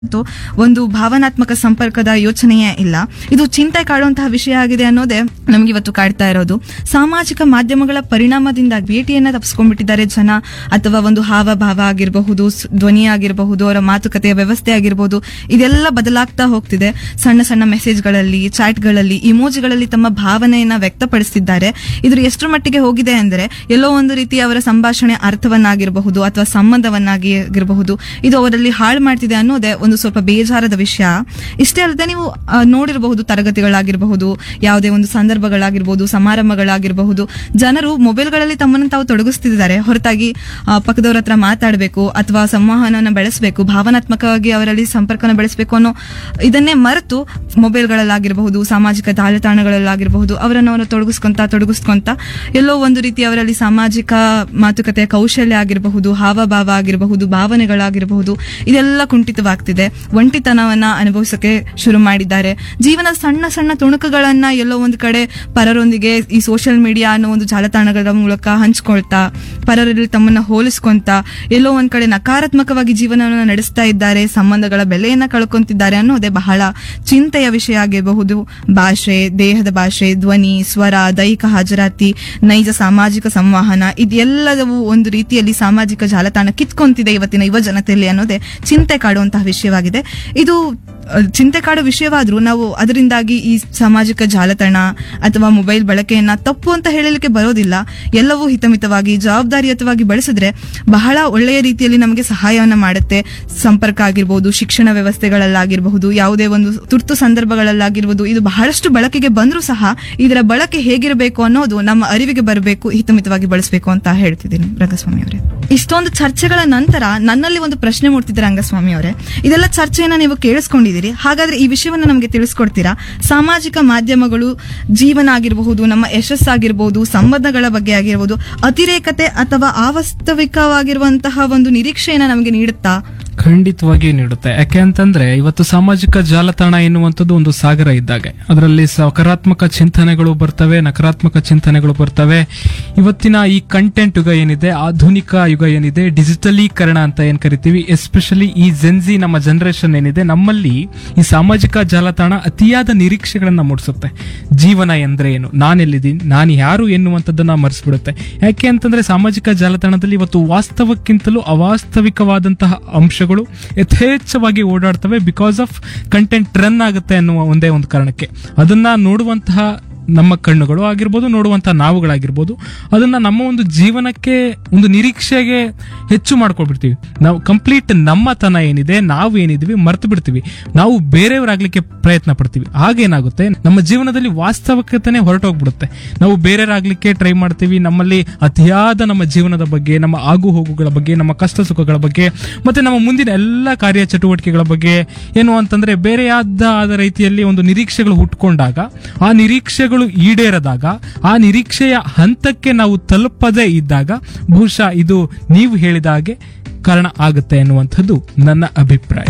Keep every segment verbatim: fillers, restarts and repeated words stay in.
ಒಂದು ಭಾವನಾತ್ಮಕ ಸಂಪರ್ಕದ ಯೋಚನೆಯೇ ಇಲ್ಲ. ಇದು ಚಿಂತೆ ಕಾಡುವಂತಹ ವಿಷಯ ಆಗಿದೆ ಅನ್ನೋದೇ ನಮ್ಗೆ ಇವತ್ತು ಕಾಡ್ತಾ ಇರೋದು. ಸಾಮಾಜಿಕ ಮಾಧ್ಯಮಗಳ ಪರಿಣಾಮದಿಂದ ಭೇಟಿಯನ್ನ ತಪ್ಪಿಸ್ಕೊಂಡ್ಬಿಟ್ಟಿದ್ದಾರೆ ಜನ, ಅಥವಾ ಒಂದು ಹಾವಭಾವ ಆಗಿರಬಹುದು, ಧ್ವನಿ ಆಗಿರಬಹುದು, ಅವರ ಮಾತುಕತೆಯ ವ್ಯವಸ್ಥೆ ಆಗಿರಬಹುದು, ಇದೆಲ್ಲ ಬದಲಾಗ್ತಾ ಹೋಗ್ತಿದೆ. ಸಣ್ಣ ಸಣ್ಣ ಮೆಸೇಜ್ಗಳಲ್ಲಿ, ಚಾಟ್ಗಳಲ್ಲಿ, ಇಮೋಜಿಗಳಲ್ಲಿ ತಮ್ಮ ಭಾವನೆಯನ್ನ ವ್ಯಕ್ತಪಡಿಸಿದ್ದಾರೆ. ಇದ್ರ ಎಷ್ಟರ ಮಟ್ಟಿಗೆ ಹೋಗಿದೆ ಅಂದ್ರೆ ಎಲ್ಲೋ ಒಂದು ರೀತಿ ಅವರ ಸಂಭಾಷಣೆ ಅರ್ಥವನ್ನಾಗಿರಬಹುದು ಅಥವಾ ಸಂಬಂಧವನ್ನಾಗಿರಬಹುದು, ಇದು ಅವರಲ್ಲಿ ಹಾಳು ಮಾಡ್ತಿದೆ ಅನ್ನೋದೇ ಒಂದು ಸ್ವಲ್ಪ ಬೇಜಾರದ ವಿಷಯ. ಇಷ್ಟೇ ಅಲ್ಲದೆ ನೀವು ನೋಡಿರಬಹುದು, ತರಗತಿಗಳಾಗಿರಬಹುದು, ಯಾವುದೇ ಒಂದು ಸಂದರ್ಭಗಳಾಗಿರಬಹುದು, ಸಮಾರಂಭಗಳಾಗಿರಬಹುದು, ಜನರು ಮೊಬೈಲ್ಗಳಲ್ಲಿ ತಮ್ಮನ್ನು ತಾವು ತೊಡಗಿಸ್ತಿದ್ದಾರೆ ಹೊರತಾಗಿ ಪಕ್ಕದವ್ರ ಹತ್ರ ಮಾತಾಡಬೇಕು ಅಥವಾ ಸಂವಹನನ ಬೆಳೆಸಬೇಕು, ಭಾವನಾತ್ಮಕವಾಗಿ ಅವರಲ್ಲಿ ಸಂಪರ್ಕನ ಬೆಳೆಸಬೇಕು ಅನ್ನೋ ಇದನ್ನೇ ಮರೆತು ಮೊಬೈಲ್ಗಳಲ್ಲಾಗಿರಬಹುದು, ಸಾಮಾಜಿಕ ಜಾಲತಾಣಗಳಲ್ಲಾಗಿರಬಹುದು ಅವರನ್ನು ಅವರು ತೊಡಗಿಸ್ಕೊಂತ ತೊಡಗಿಸ್ಕೊಂತ ಎಲ್ಲೋ ಒಂದು ರೀತಿ ಅವರಲ್ಲಿ ಸಾಮಾಜಿಕ ಮಾತುಕತೆಯ ಕೌಶಲ್ಯ ಆಗಿರಬಹುದು, ಹಾವಭಾವ ಆಗಿರಬಹುದು, ಭಾವನೆಗಳಾಗಿರಬಹುದು, ಇದೆಲ್ಲ ಕುಂಠಿತವಾಗ್ತಿದೆ. ಒಂಟಿತನವನ್ನ ಅನುಭವಿಸಕ್ಕೆ ಶುರು ಮಾಡಿದ್ದಾರೆ. ಜೀವನದ ಸಣ್ಣ ಸಣ್ಣ ತುಣುಕುಗಳನ್ನ ಎಲ್ಲೋ ಒಂದು ಕಡೆ ಪರರೊಂದಿಗೆ ಈ ಸೋಷಿಯಲ್ ಮೀಡಿಯಾ ಅನ್ನೋ ಒಂದು ಜಾಲತಾಣಗಳ ಮೂಲಕ ಹಂಚ್ಕೊಳ್ತಾ, ಪರರಲ್ಲಿ ತಮ್ಮನ್ನ ಹೋಲಿಸ್ಕೊಂತ ಎಲ್ಲೋ ಒಂದ್ ಕಡೆ ನಕಾರಾತ್ಮಕವಾಗಿ ಜೀವನವನ್ನು ನಡೆಸ್ತಾ ಇದ್ದಾರೆ, ಸಂಬಂಧಗಳ ಬೆಲೆಯನ್ನ ಕಳ್ಕೊಂತಿದ್ದಾರೆ ಅನ್ನೋದೇ ಬಹಳ ಚಿಂತೆಯ ವಿಷಯ ಆಗಿರಬಹುದು. ಭಾಷೆ, ದೇಹದ ಭಾಷೆ, ಧ್ವನಿ, ಸ್ವರ, ದೈಹಿಕ ಹಾಜರಾತಿ, ನೈಜ ಸಾಮಾಜಿಕ ಸಂವಹನ, ಇದೆಲ್ಲವೂ ಒಂದು ರೀತಿಯಲ್ಲಿ ಸಾಮಾಜಿಕ ಜಾಲತಾಣ ಕಿತ್ಕೊಂತಿದೆ ಇವತ್ತಿನ ಯುವ ಜನತೆಯಲ್ಲಿ ಅನ್ನೋದೇ ಚಿಂತೆ ಕಾಡುವಂತಹ ವಿಷಯವಾಗಿದೆ. ಇದು ಚಿಂತೆ ಕಾಡೋ ವಿಷಯವಾದ್ರೂ ನಾವು ಅದರಿಂದಾಗಿ ಈ ಸಾಮಾಜಿಕ ಜಾಲತಾಣ ಅಥವಾ ಮೊಬೈಲ್ ಬಳಕೆಯನ್ನ ತಪ್ಪು ಅಂತ ಹೇಳಲಿಕ್ಕೆ ಬರೋದಿಲ್ಲ. ಎಲ್ಲವೂ ಹಿತಮಿತವಾಗಿ ಜವಾಬ್ದಾರಿಯುತವಾಗಿ ಬಳಸಿದ್ರೆ ಬಹಳ ಒಳ್ಳೆಯ ರೀತಿಯಲ್ಲಿ ನಮಗೆ ಸಹಾಯವನ್ನ ಮಾಡುತ್ತೆ. ಸಂಪರ್ಕ ಆಗಿರ್ಬೋದು, ಶಿಕ್ಷಣ ವ್ಯವಸ್ಥೆಗಳಲ್ಲಾಗಿರಬಹುದು, ಯಾವುದೇ ಒಂದು ತುರ್ತು ಸಂದರ್ಭಗಳಲ್ಲಾಗಿರ್ಬೋದು, ಇದು ಬಹಳಷ್ಟು ಬಳಕೆಗೆ ಬಂದ್ರೂ ಸಹ ಇದರ ಬಳಕೆ ಹೇಗಿರಬೇಕು ಅನ್ನೋದು ನಮ್ಮ ಅರಿವಿಗೆ ಬರಬೇಕು, ಹಿತಮಿತವಾಗಿ ಬಳಸಬೇಕು ಅಂತ ಹೇಳ್ತಿದ್ದೀನಿ ರಂಗಸ್ವಾಮಿ ಅವರೇ. ಇಷ್ಟೊಂದು ಚರ್ಚೆಗಳ ನಂತರ ನನ್ನಲ್ಲಿ ಒಂದು ಪ್ರಶ್ನೆ ಮೂಡ್ತಿದೆ ರಂಗಸ್ವಾಮಿ ಅವರೇ. ಇದೆಲ್ಲ ಚರ್ಚೆಯನ್ನ ನೀವು ಕೇಳಿಸ್ಕೊಂಡಿದ್ದೀರಿ, ಹಾಗಾದ್ರೆ ಈ ವಿಷಯವನ್ನ ನಮಗೆ ತಿಳಿಸ್ಕೊಡ್ತೀರಾ? ಸಾಮಾಜಿಕ ಮಾಧ್ಯಮಗಳು ಜೀವನ ಆಗಿರಬಹುದು, ನಮ್ಮ ಯಶಸ್ಸಾಗಿರ್ಬಹುದು, ಸಂಬಂಧಗಳ ಬಗ್ಗೆ ಆಗಿರಬಹುದು, ಅತಿರೇಕತೆ ಅಥವಾ ಅವಾಸ್ತವಿಕವಾಗಿರುವಂತಹ ಒಂದು ನಿರೀಕ್ಷೆಯನ್ನ ನಮಗೆ ನೀಡುತ್ತಾ? ಖಂಡಿತವಾಗಿಯೂ ನೀಡುತ್ತೆ. ಯಾಕೆ ಅಂತಂದ್ರೆ ಇವತ್ತು ಸಾಮಾಜಿಕ ಜಾಲತಾಣ ಎನ್ನುವಂಥದ್ದು ಒಂದು ಸಾಗರ ಇದ್ದಾಗೆ. ಅದರಲ್ಲಿ ಸಕಾರಾತ್ಮಕ ಚಿಂತನೆಗಳು ಬರ್ತವೆ, ನಕಾರಾತ್ಮಕ ಚಿಂತನೆಗಳು ಬರ್ತವೆ. ಇವತ್ತಿನ ಈ ಕಂಟೆಂಟ್ ಯುಗ ಏನಿದೆ, ಆಧುನಿಕ ಯುಗ ಏನಿದೆ, ಡಿಜಿಟಲೀಕರಣ ಅಂತ ಏನ್ ಕರಿತೀವಿ, ಎಸ್ಪೆಷಲಿ ಈ ಜೆನ್ಜಿ ನಮ್ಮ ಜನರೇಷನ್ ಏನಿದೆ, ನಮ್ಮಲ್ಲಿ ಈ ಸಾಮಾಜಿಕ ಜಾಲತಾಣ ಅತಿಯಾದ ನಿರೀಕ್ಷೆಗಳನ್ನ ಮೂಡಿಸುತ್ತೆ. ಜೀವನ ಎಂದ್ರೆ ಏನು, ನಾನೆಲ್ಲಿದ್ದೀನಿ, ನಾನು ಯಾರು ಎನ್ನುವಂಥದ್ದನ್ನ ಮರೆಸ್ಬಿಡುತ್ತೆ. ಯಾಕೆ ಅಂತಂದ್ರೆ ಸಾಮಾಜಿಕ ಜಾಲತಾಣದಲ್ಲಿ ಇವತ್ತು ವಾಸ್ತವಕ್ಕಿಂತಲೂ ಅವಾಸ್ತವಿಕವಾದಂತಹ ಅಂಶಗಳು ಯಥೇಚ್ಛವಾಗಿ ಓಡಾಡ್ತವೆ. ಬಿಕಾಸ್ ಆಫ್ ಕಂಟೆಂಟ್ ರನ್ ಆಗುತ್ತೆ ಅನ್ನುವ ಒಂದೇ ಒಂದು ಕಾರಣಕ್ಕೆ ಅದನ್ನ ನೋಡುವಂತಹ ನಮ್ಮ ಕಣ್ಣುಗಳು ಆಗಿರ್ಬೋದು, ನೋಡುವಂತಹ ನಾವುಗಳಾಗಿರ್ಬೋದು, ಅದನ್ನ ನಮ್ಮ ಒಂದು ಜೀವನಕ್ಕೆ ಒಂದು ನಿರೀಕ್ಷೆಗೆ ಹೆಚ್ಚು ಮಾಡ್ಕೊಳ್ಬಿಡ್ತೀವಿ. ನಾವು ಕಂಪ್ಲೀಟ್ ನಮ್ಮತನ ಏನಿದೆ, ನಾವು ಏನಿದೀವಿ ಮರ್ತು ಬಿಡ್ತೀವಿ. ನಾವು ಬೇರೆಯವರಾಗ್ಲಿಕ್ಕೆ ಪ್ರಯತ್ನ ಪಡ್ತೀವಿ. ಆಗೇನಾಗುತ್ತೆ, ನಮ್ಮ ಜೀವನದಲ್ಲಿ ವಾಸ್ತವಿಕತೆನೆ ಹೊರಟೋಗ್ಬಿಡುತ್ತೆ. ನಾವು ಬೇರೆಯವರಾಗ್ಲಿಕ್ಕೆ ಟ್ರೈ ಮಾಡ್ತೀವಿ. ನಮ್ಮಲ್ಲಿ ಅತಿಯಾದ ನಮ್ಮ ಜೀವನದ ಬಗ್ಗೆ, ನಮ್ಮ ಆಗು ಹೋಗುಗಳ ಬಗ್ಗೆ, ನಮ್ಮ ಕಷ್ಟ ಸುಖಗಳ ಬಗ್ಗೆ, ಮತ್ತೆ ನಮ್ಮ ಮುಂದಿನ ಎಲ್ಲ ಕಾರ್ಯ ಚಟುವಟಿಕೆಗಳ ಬಗ್ಗೆ ಏನು ಅಂತಂದ್ರೆ ಬೇರೆಯಾದ ಆದ ರೀತಿಯಲ್ಲಿ ಒಂದು ನಿರೀಕ್ಷೆಗಳು ಹುಟ್ಕೊಂಡಾಗ, ಆ ನಿರೀಕ್ಷೆಗಳು ಈಡೇರದಾಗ, ಆ ನಿರೀಕ್ಷೆಯ ಹಂತಕ್ಕೆ ನಾವು ತಲುಪದೇ ಇದ್ದಾಗ ಬಹುಶಃ ಇದು ನೀವು ಹೇಳಿದ ಹಾಗೆ ಕಾರಣ ಆಗುತ್ತೆ ಎನ್ನುವಂಥದ್ದು ನನ್ನ ಅಭಿಪ್ರಾಯ.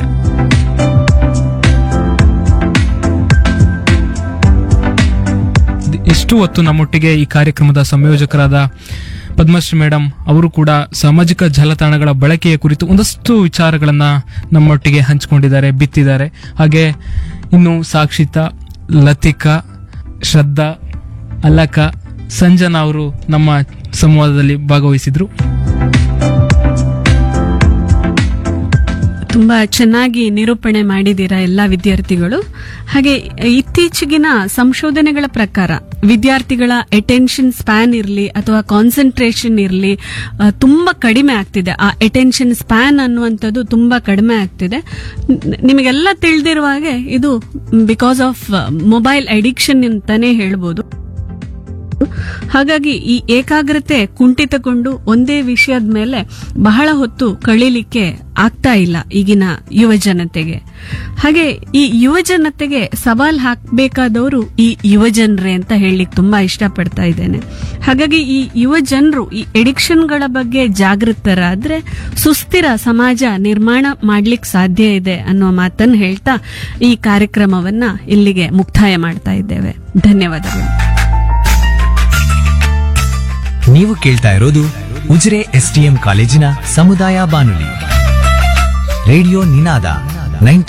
ಎಷ್ಟು ಹೊತ್ತು ನಮ್ಮೊಟ್ಟಿಗೆ ಈ ಕಾರ್ಯಕ್ರಮದ ಸಂಯೋಜಕರಾದ ಪದ್ಮಶ್ರೀ ಮೇಡಮ್ ಅವರು ಕೂಡ ಸಾಮಾಜಿಕ ಜಾಲತಾಣಗಳ ಬಳಕೆಯ ಕುರಿತು ಒಂದಷ್ಟು ವಿಚಾರಗಳನ್ನ ನಮ್ಮೊಟ್ಟಿಗೆ ಹಂಚಿಕೊಂಡಿದ್ದಾರೆ, ಬಿತ್ತಿದ್ದಾರೆ. ಹಾಗೆ ಇನ್ನು ಸಾಕ್ಷಿತಾ, ಲತಿಕಾ, ಶ್ರದ್ಧಾ, ಅಲಕ, ಸಂಜನಾ ಅವರು ನಮ್ಮ ಸಂವಾದದಲ್ಲಿ ಭಾಗವಹಿಸಿದ್ರು. ತುಂಬಾ ಚೆನ್ನಾಗಿ ನಿರೂಪಣೆ ಮಾಡಿದ್ದೀರಾ ಎಲ್ಲಾ ವಿದ್ಯಾರ್ಥಿಗಳು. ಹಾಗೆ ಇತ್ತೀಚೆಗಿನ ಸಂಶೋಧನೆಗಳ ಪ್ರಕಾರ ವಿದ್ಯಾರ್ಥಿಗಳ ಅಟೆನ್ಷನ್ ಸ್ಪ್ಯಾನ್ ಇರಲಿ ಅಥವಾ ಕಾನ್ಸಂಟ್ರೇಷನ್ ಇರಲಿ ತುಂಬಾ ಕಡಿಮೆ ಆಗ್ತಿದೆ. ಆ ಅಟೆನ್ಷನ್ ಸ್ಪ್ಯಾನ್ ಅನ್ನುವಂಥದ್ದು ತುಂಬಾ ಕಡಿಮೆ ಆಗ್ತಿದೆ. ನಿಮಗೆಲ್ಲ ತಿಳಿದಿರುವ ಹಾಗೆ ಇದು ಬಿಕಾಸ್ ಆಫ್ ಮೊಬೈಲ್ ಅಡಿಕ್ಷನ್ ಅಂತಾನೆ ಹೇಳ್ಬೋದು. ಹಾಗಾಗಿ ಈ ಏಕಾಗ್ರತೆ ಕುಂಠಿತಗೊಂಡು ಒಂದೇ ವಿಷಯದ ಮೇಲೆ ಬಹಳ ಹೊತ್ತು ಕಳೀಲಿಕ್ಕೆ ಆಗ್ತಾ ಇಲ್ಲ ಈಗಿನ ಯುವ ಜನತೆಗೆ. ಹಾಗೆ ಈ ಯುವ ಜನತೆಗೆ ಸವಾಲ್ ಹಾಕಬೇಕಾದವರು ಈ ಯುವ ಜನರೇ ಅಂತ ಹೇಳಲಿಕ್ಕೆ ತುಂಬಾ ಇಷ್ಟಪಡ್ತಾ ಇದ್ದೇನೆ. ಹಾಗಾಗಿ ಈ ಯುವ ಜನರು ಈ ಎಡಿಕ್ಷನ್ಗಳ ಬಗ್ಗೆ ಜಾಗೃತರಾದ್ರೆ ಸುಸ್ಥಿರ ಸಮಾಜ ನಿರ್ಮಾಣ ಮಾಡ್ಲಿಕ್ಕೆ ಸಾಧ್ಯ ಇದೆ ಅನ್ನೋ ಮಾತನ್ನು ಹೇಳ್ತಾ ಈ ಕಾರ್ಯಕ್ರಮವನ್ನ ಇಲ್ಲಿಗೆ ಮುಕ್ತಾಯ ಮಾಡ್ತಾ ಇದ್ದೇವೆ. ಧನ್ಯವಾದಗಳು. ನೀವು ಕೇಳ್ತಾ ಇರೋದು ಉಜಿರೆ ಎಸ್ಟಿಎಂ ಕಾಲೇಜಿನ ಸಮುದಾಯ ಬಾನುಲಿ ರೇಡಿಯೋ ನಿನಾದ ನೈಂಟಿ